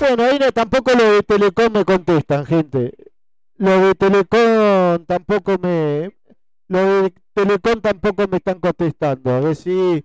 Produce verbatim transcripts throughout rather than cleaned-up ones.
Bueno, ahí no, tampoco los de Telecom me contestan, gente. Los de Telecom tampoco me... Los de Telecom tampoco me están contestando. A ver si...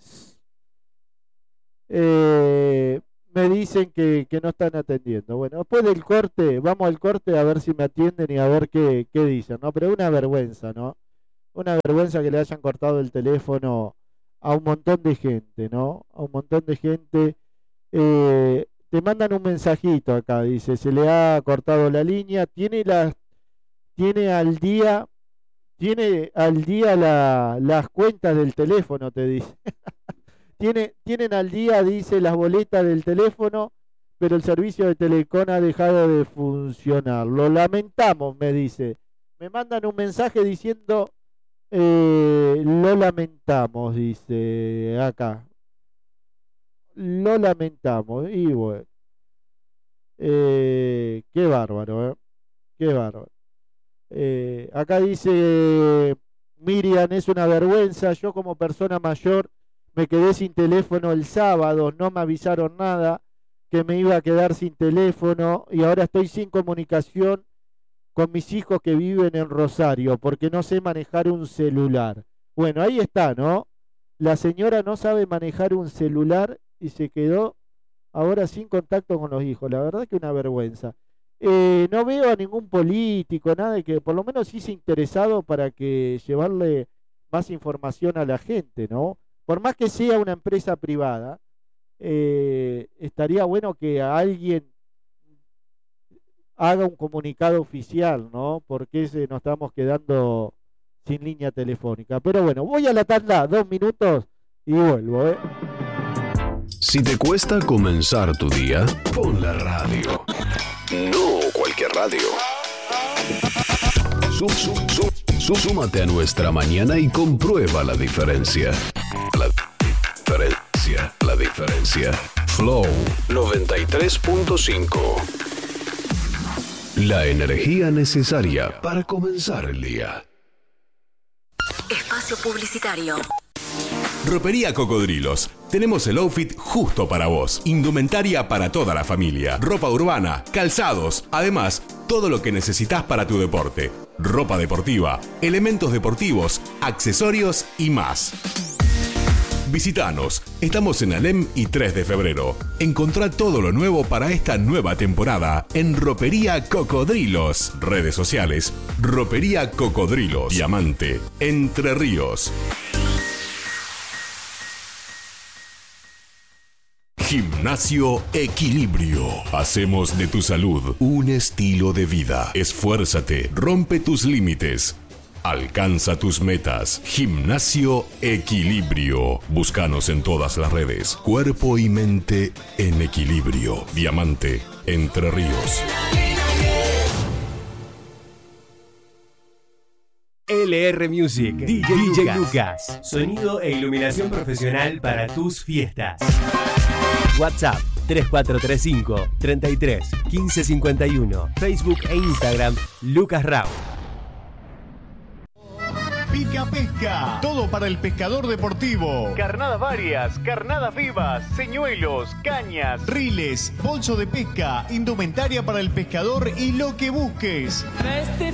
Eh, me dicen que, que no están atendiendo. Bueno, después del corte, vamos al corte a ver si me atienden y a ver qué, qué dicen, ¿no? Pero una vergüenza, ¿no? Una vergüenza que le hayan cortado el teléfono a un montón de gente, ¿no? A un montón de gente. Eh, te mandan un mensajito acá, dice, se le ha cortado la línea, tiene las, tiene al día, tiene al día la, las cuentas del teléfono, te dice. Tiene, tienen al día, dice, las boletas del teléfono, pero el servicio de Telecom ha dejado de funcionar. Lo lamentamos, me dice. Me mandan un mensaje diciendo, eh, lo lamentamos, dice acá. Lo lamentamos. Y bueno, eh, qué bárbaro, ¿eh? Qué bárbaro. Eh, acá dice Miriam, es una vergüenza, yo como persona mayor me quedé sin teléfono el sábado, no me avisaron nada, que me iba a quedar sin teléfono y ahora estoy sin comunicación con mis hijos que viven en Rosario porque no sé manejar un celular. Bueno, ahí está, ¿no? La señora no sabe manejar un celular y se quedó ahora sin contacto con los hijos. La verdad que una vergüenza. Eh, no veo a ningún político, nada que por lo menos sí se interesado para que llevarle más información a la gente, ¿no? Por más que sea una empresa privada, eh, estaría bueno que alguien haga un comunicado oficial, ¿no? Porque se, nos estamos quedando sin línea telefónica. Pero bueno, voy a la tanda, dos minutos y vuelvo, ¿eh? Si te cuesta comenzar tu día, pon la radio. No cualquier radio. Sub, sub, sub, sub, súmate a nuestra mañana y comprueba la diferencia. La diferencia, la diferencia. Flow noventa y tres punto cinco. La energía necesaria para comenzar el día. Espacio publicitario. Ropería Cocodrilos. Tenemos el outfit justo para vos. Indumentaria para toda la familia. Ropa urbana, calzados. Además, todo lo que necesitas para tu deporte. Ropa deportiva, elementos deportivos, accesorios y más. Visítanos. Estamos en Alem y tres de febrero. Encontrá todo lo nuevo para esta nueva temporada en Ropería Cocodrilos. Redes sociales. Ropería Cocodrilos. Diamante. Entre Ríos. Gimnasio Equilibrio. Hacemos de tu salud un estilo de vida. Esfuérzate, rompe tus límites. Alcanza tus metas. Gimnasio Equilibrio. Búscanos en todas las redes. Cuerpo y mente en equilibrio. Diamante, Entre Ríos. L R Music, D J, D J Lucas. Sonido e iluminación profesional para tus fiestas. WhatsApp tres cuatro tres cinco, treinta y tres, quince cincuenta y uno. Facebook e Instagram Lucas Rao. Pica Pesca, todo para el pescador deportivo. Carnadas varias, carnadas vivas, señuelos, cañas, riles, bolso de pesca, indumentaria para el pescador y lo que busques.